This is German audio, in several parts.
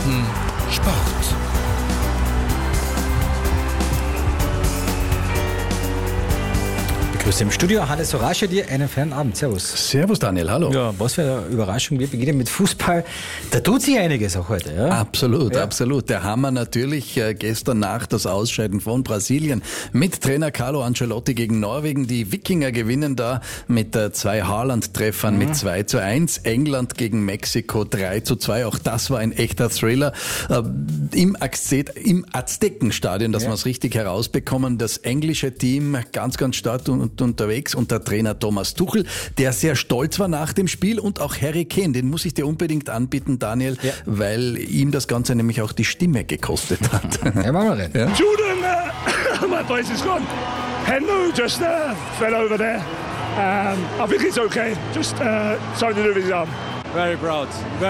Sport. Grüß im Studio, Hannes Sorasche, dir einen feinen Abend. Servus. Servus Daniel, hallo. Ja, was für eine Überraschung. Wir beginnen mit Fußball. Da tut sich einiges auch heute, ja? Absolut. Der Hammer natürlich gestern Nacht das Ausscheiden von Brasilien mit Trainer Carlo Ancelotti gegen Norwegen. Die Wikinger gewinnen da mit 2 Haaland-Treffern mit 2:1. England gegen Mexiko 3:2. Auch das war ein echter Thriller. Im Aztekenstadion, dass wir es richtig herausbekommen. Das englische Team ganz stark und unterwegs und der Trainer Thomas Tuchel, der sehr stolz war nach dem Spiel, und auch Harry Kane, den muss ich dir unbedingt anbieten, Daniel, weil ihm das Ganze nämlich auch die Stimme gekostet hat. Ja, machen wir rein. Ja? Jordan, my voice is gone. Henry just fell over there. I think it's okay. Just something to do with his arm. Very proud.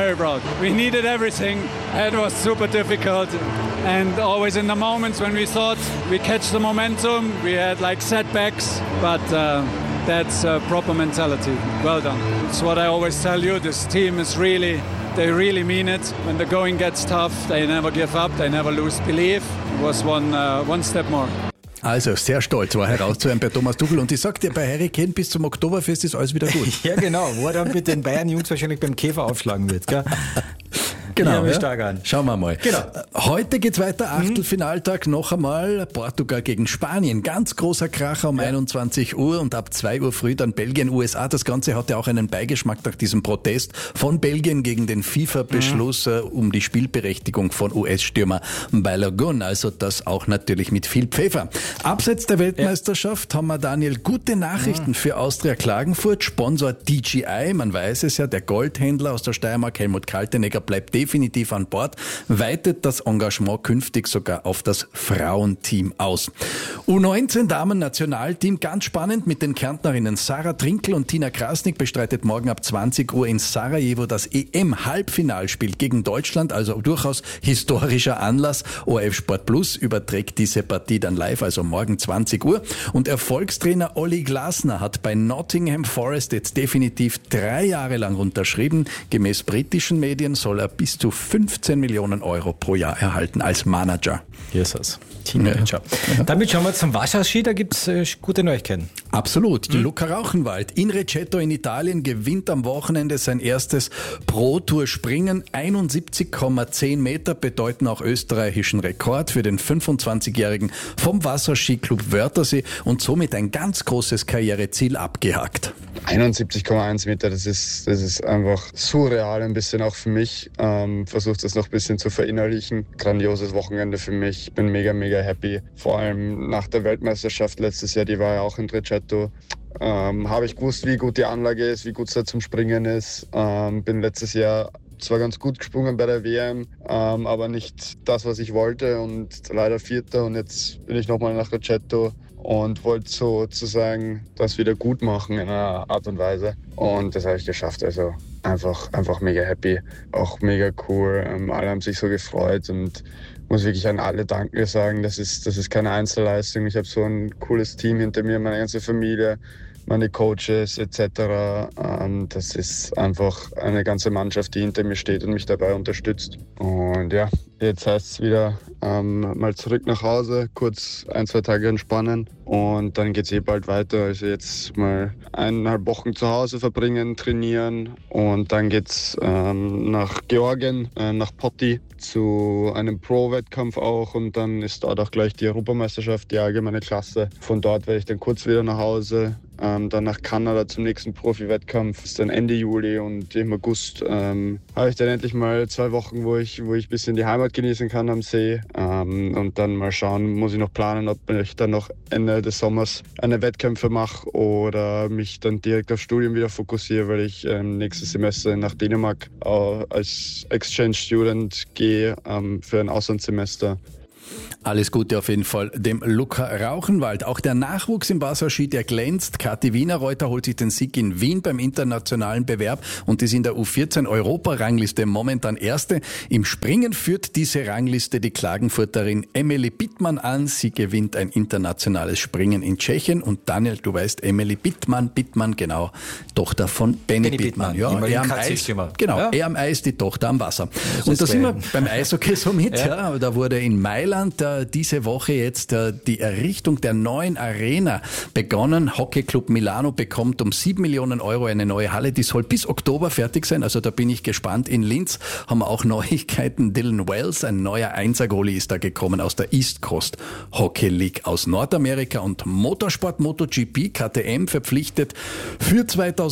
We needed everything. It was super difficult. And always in the moments when we thought we catch the momentum, we had like setbacks. But that's proper mentality. Well done. It's what I always tell you. This team is they really mean it. When the going gets tough, they never give up. They never lose belief. It was one step more. Also sehr stolz war herauszuhören bei Thomas Tuchel, und ich sag dir, bei Harry Kane bis zum Oktoberfest ist alles wieder gut. Ja genau, wo er dann mit den Bayern-Jungs wahrscheinlich beim Käfer aufschlagen wird, gell? Genau, ja, stark an. Schauen wir mal. Genau. Heute geht's weiter, Achtelfinaltag noch einmal. Portugal gegen Spanien, ganz großer Kracher um 21 Uhr, und ab 2 Uhr früh dann Belgien, USA. Das Ganze hatte auch einen Beigeschmack nach diesem Protest von Belgien gegen den FIFA-Beschluss um die Spielberechtigung von US-Stürmer Balogun. Also das auch natürlich mit viel Pfeffer. Abseits der Weltmeisterschaft haben wir, Daniel, gute Nachrichten für Austria Klagenfurt. Sponsor DJI, man weiß es ja, der Goldhändler aus der Steiermark, Helmut Kaltenegger, bleibt definitiv an Bord, weitet das Engagement künftig sogar auf das Frauenteam aus. U19 Damen-Nationalteam, ganz spannend mit den Kärntnerinnen Sarah Trinkl und Tina Krasnik, bestreitet morgen ab 20 Uhr in Sarajevo das EM-Halbfinalspiel gegen Deutschland, also durchaus historischer Anlass. ORF Sport Plus überträgt diese Partie dann live, also morgen 20 Uhr. Und Erfolgstrainer Olli Glasner hat bei Nottingham Forest jetzt definitiv 3 Jahre lang unterschrieben. Gemäß britischen Medien soll er bis zu 15 Millionen Euro pro Jahr erhalten als Manager. Jesus. Teammanager. Ja. Damit schauen wir zum Wasserski, da gibt es gute Neuigkeiten. Absolut. Die Luca Rauchenwald in Recetto in Italien gewinnt am Wochenende sein erstes Pro-Tour-Springen. 71,10 Meter bedeuten auch österreichischen Rekord für den 25-Jährigen vom Wasserskiclub Wörthersee und somit ein ganz großes Karriereziel abgehakt. 71,1 Meter, das ist einfach surreal ein bisschen auch für mich. Versuche das noch ein bisschen zu verinnerlichen. Grandioses Wochenende für mich. Bin mega happy. Vor allem nach der Weltmeisterschaft letztes Jahr, die war ja auch in Recetto. Habe ich gewusst, wie gut die Anlage ist, wie gut es da zum Springen ist. Bin letztes Jahr zwar ganz gut gesprungen bei der WM, aber nicht das, was ich wollte, und leider Vierter, und jetzt bin ich nochmal nach Recetto und wollte sozusagen das wieder gut machen in einer Art und Weise, und das habe ich geschafft. Also einfach mega happy, auch mega cool. Alle haben sich so gefreut, und muss wirklich an alle Danke sagen. Das ist keine Einzelleistung. Ich habe so ein cooles Team hinter mir, meine ganze Familie, meine Coaches etc. Das ist einfach eine ganze Mannschaft, die hinter mir steht und mich dabei unterstützt. Und ja, jetzt heißt es wieder mal zurück nach Hause, kurz 1-2 Tage entspannen, und dann geht es bald weiter. Also jetzt mal 1,5 Wochen zu Hause verbringen, trainieren, und dann geht's nach Georgien, nach Poti zu einem Pro-Wettkampf auch, und dann ist dort auch gleich die Europameisterschaft, die allgemeine Klasse. Von dort werde ich dann kurz wieder nach Hause, dann nach Kanada zum nächsten Profi-Wettkampf. Das ist dann Ende Juli, und im August habe ich dann endlich mal 2 Wochen, wo ich ein bisschen die Heimat genießen kann am See, und dann mal schauen, muss ich noch planen, ob ich dann noch Ende des Sommers eine Wettkämpfe mache oder mich dann direkt auf Studium wieder fokussiere, weil ich nächstes Semester nach Dänemark als Exchange Student gehe für ein Auslandssemester. Alles Gute auf jeden Fall dem Luca Rauchenwald. Auch der Nachwuchs im Wasserski, der glänzt. Kathi Wienerreuter holt sich den Sieg in Wien beim internationalen Bewerb und ist in der U14-Europa-Rangliste momentan Erste. Im Springen führt diese Rangliste die Klagenfurterin Emily Bittmann an. Sie gewinnt ein internationales Springen in Tschechien. Und Daniel, du weißt, Emily Bittmann, genau, Tochter von Benny Bittmann. Ja, er am Eis, genau, ja. Er am Eis, die Tochter am Wasser. Und da sind wir beim Eishockey so mit. Ja. Da wurde in Mailand diese Woche jetzt die Errichtung der neuen Arena begonnen. Hockeyclub Milano bekommt um 7 Millionen Euro eine neue Halle. Die soll bis Oktober fertig sein. Also da bin ich gespannt. In Linz haben wir auch Neuigkeiten. Dylan Wells, ein neuer Einser-Goalie, ist da gekommen aus der East Coast Hockey League aus Nordamerika. Und Motorsport MotoGP, KTM, verpflichtet für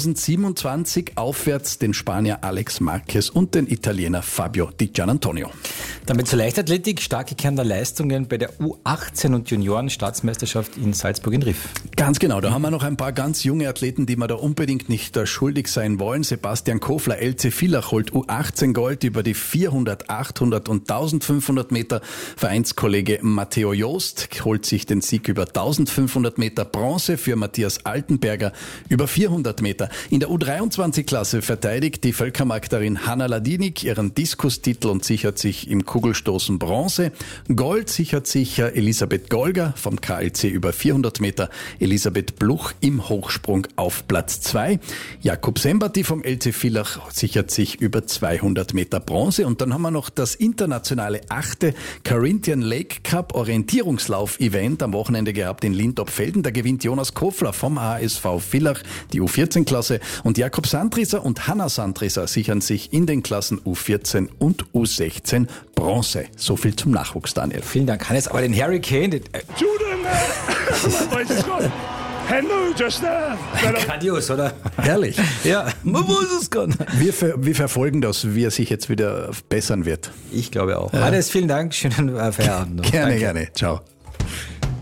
2027 aufwärts den Spanier Alex Marquez und den Italiener Fabio Di Gianantonio. Damit zur Leichtathletik, starke Kern der Leistungen bei der U18 und Junioren-Staatsmeisterschaft in Salzburg in Riff. Ganz genau, da haben wir noch ein paar ganz junge Athleten, die wir da unbedingt nicht schuldig sein wollen. Sebastian Kofler, LC Villach, holt U18 Gold über die 400, 800 und 1500 Meter. Vereinskollege Matteo Joost holt sich den Sieg über 1500 Meter. Bronze für Matthias Altenberger über 400 Meter. In der U23-Klasse verteidigt die Völkermarkterin Hanna Ladinik ihren Diskustitel und sichert sich im Kugelstoßen Bronze. Gold sichert sich Elisabeth Golger vom KLC über 400 Meter. Elisabeth Bluch im Hochsprung auf Platz 2. Jakub Sembati vom LC Villach sichert sich über 200 Meter Bronze. Und dann haben wir noch das internationale 8. Carinthian Lake Cup Orientierungslauf-Event am Wochenende gehabt in Lindop-Felden. Da gewinnt Jonas Kofler vom HSV Villach die U14-Klasse und Jakob Sandrisser und Hanna Sandrisser sichern sich in den Klassen U14 und U16 Bronze. So viel zum Nachwuchs, Daniel. Vielen Dank, Hannes. Aber den Harry Kane... Hello, just grandios, oder? Herrlich. Ja, man muss es können. Wir verfolgen das, wie er sich jetzt wieder bessern wird. Ich glaube auch. Ja. Hannes, vielen Dank. Schönen Feierabend noch. Gerne. Ciao.